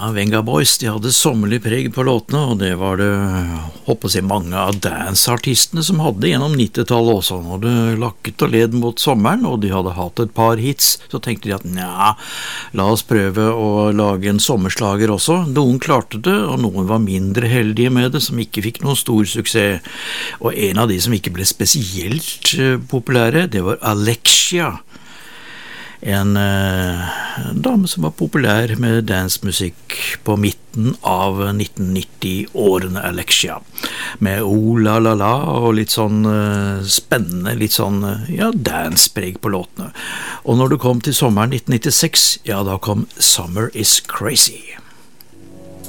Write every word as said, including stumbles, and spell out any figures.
Ja, Venga Boys, de hadde sommerlig preg på låtene, og det var det, håper jeg, mange av dance-artistene som hadde gjennom nittitallet også. Når det lakket og led mot sommeren, og de hadde hatt et par hits, så tenkte de at nja, la oss prøve å lage en sommerslager også. Noen klarte det, og noen var mindre heldige med det, som ikke fikk noen stor suksess. Og en av de som ikke ble spesielt populære, det var Alexia. En eh, dame som var populær med dancemusikk på midten av nitten nitti-årene, Alexia, med O La La La og litt sånn eh, spennende, litt sånn ja, dancepreg på låtene. Og når det kom til sommeren nitten nittiseks, ja, da kom Summer is Crazy.